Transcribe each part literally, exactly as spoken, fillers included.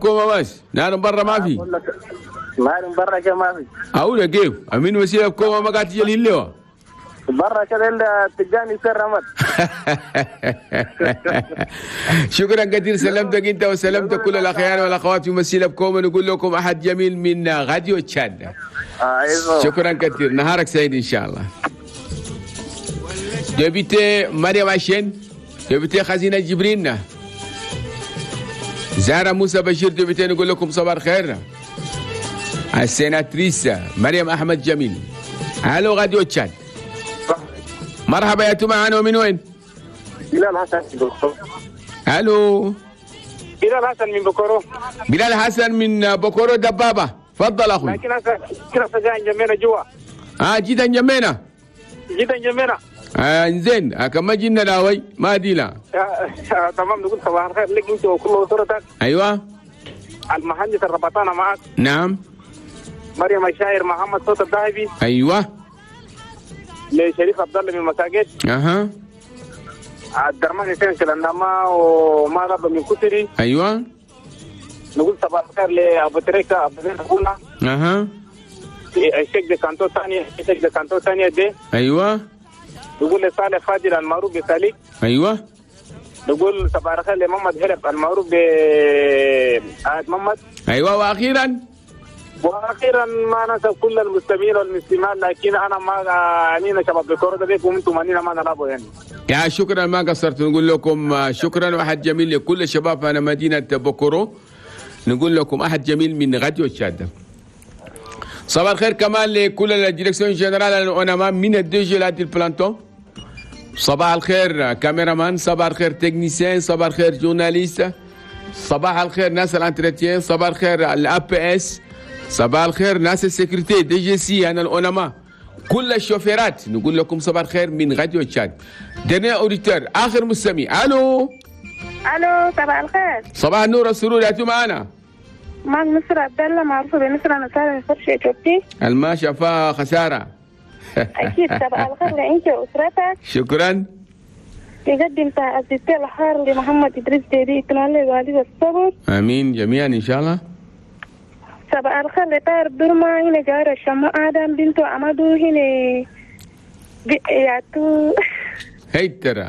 بكوما ماشي نار برا ما في نار برا كده ما في أقول كيف أمين وسيلة بكوما ما قاعد تجي اللي برا كده إلا تجاني سر رمض. شكرا كثير، سلمتك انت وسلمت كل الاخوان والاخوات في مسيلة بكوما. نقول لكم احد جميل من راديو تشاد. شكرا كثير، نهارك سعيد ان شاء الله. دبيتي مريم عشين، دبيتي خزينة جبرين، زهرة موسى بشير، دبيتي نقول لكم صباح الخير. السيناتريس مريم احمد جميل. الو راديو تشاد. مرحبا يا تو معنا ومن وين؟ بلال حسن من بكورو. الو بلال حسن من بكورو. بلال حسن من بكورو دبابة، تفضل اخوي. لكن هسه كده سجان جمينا جوا. اه جدا جمينا. جدا جمينا. آه زين، آه كما جينا داوي ما دينا. آه تمام، نقول صباح الخير لك انت وكل اسرتك. ايوه. المهندس الربطانة معك. نعم. مريم الشاعر، محمد صوت الذهبي. ايوه. لشريف عبد الله من مساجد. اها. عبد الرحمن حسين كلندما وما رب من كسري. ايوه. نقول صباح الخير لابو تريكا ابو زين ابونا. اها. الشيخ دي كانتو ثانيه، الشيخ دي كانتو ثانيه دي. ايوه. نقول لصالح فاضل المعروف بسالك. ايوه. نقول صباح الخير لمحمد هرب المعروف ب عاد محمد. ايوه. واخيرا واخيرا ما ننسى كل المستمعين والمسلمات، لكن انا ما انينا شباب بكره ده بيكم انتم انينا ما نلعبوا يعني. يا شكرا، ما قصرت. نقول لكم شكرا، واحد جميل لكل شباب انا مدينه بكورو. نقول لكم احد جميل من راديو تشاد. صباح الخير كمان لكل الديركسيون جنرال الاونما من الديجي لهذه البلانتون. صباح الخير كاميرامان، صباح الخير تكنيسيان، صباح الخير جورناليست، صباح الخير ناس الانترتيان، صباح الخير الاب بي اس، صباح الخير ناس السكرتير دي جي سي انا الاونما، كل الشوفيرات. نقول لكم صباح الخير من راديو تشاد. دنيا اوديتور اخر مستمع. الو الو صباح الخير. صباح النور والسرور، يا تو معنا معك نصر عبد الله، معروفه بنصر نصارى من فرش اثيوبي. الما شافها خساره. اكيد. صباح الخير لانت واسرتك. شكرا. يقدم تأسيسي الخير لمحمد ادريس ديدي، يتمنى والد الصبر. امين جميعا ان شاء الله. صباح الخير لطاهر برما، هنا جارة الشمو آدم بنتو أمادو، هنا ياتو هي ترى.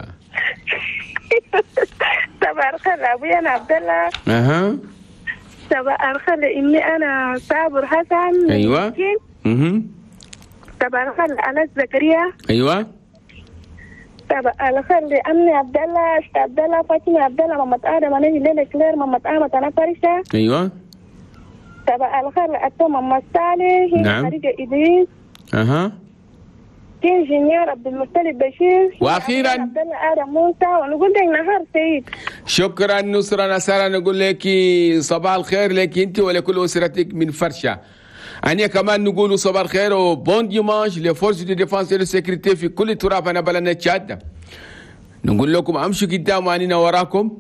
صباح الخير لأبويا أنا عبد الله. اها. صباح الخير لإني أنا صابر حسن. ايوه. اها. صباح الخير لأنس زكريا. ايوه. صباح الخير لأمي عبد الله، أشت عبد الله، فاطمة عبد الله، محمد آدم، أنا ليلى كلير، محمد أحمد، أنا فرشة. ايوه. صباح الخير لأتو محمد صالح، هنا نعم. خديجة إدريس. اها. انجينير عبد المطلب بشير. واخيرا عبد الله آدم موسى، ونقول لك نهار سعيد. شكرا نصرة نصارى. نقول لك صباح الخير لك انت ولكل اسرتك من فرشه. أنا كمان نقول صباح الخير وبون ديمانش لفورس دي ديفانس دي سيكوريتي في كل تراب انا بلدنا تشاد. نقول لكم امشوا قدام وانينا وراكم.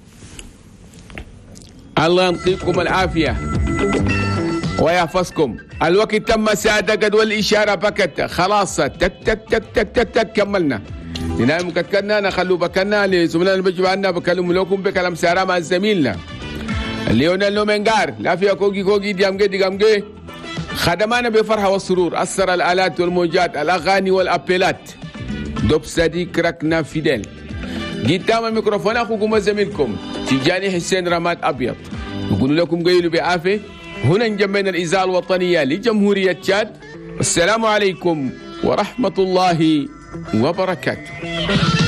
الله يعطيكم العافيه ويحفظكم. الوقت تم ساعة قد والإشارة بكت خلاص تك تك تك تك تك تك كملنا. لنايم كتكنا نخلو بكنا لزملائنا اللي عنا بكلم لكم بكلام سارة مع زميلنا ليونيل نومنجار. لا في كوكي كوكي ديامجي ديامجي خدمانا بفرحة والسرور. أثر الآلات والموجات الأغاني والأبيلات. دوب صديق ركنا فيدل. قدام الميكروفون أخوكم وزميلكم تيجاني حسين رماد أبيض. نقول لكم قيلوا بعافية. هنا نجمعنا الإذاعة الوطنية لجمهورية تشاد. السلام عليكم ورحمة الله وبركاته.